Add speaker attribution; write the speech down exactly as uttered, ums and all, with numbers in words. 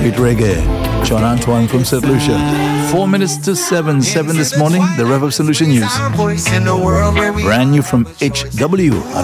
Speaker 1: Straight reggae. John Antoine from Saint Lucia. Four minutes to seven, seven this morning. The Rev of Saint Lucia News. Brand new from H W.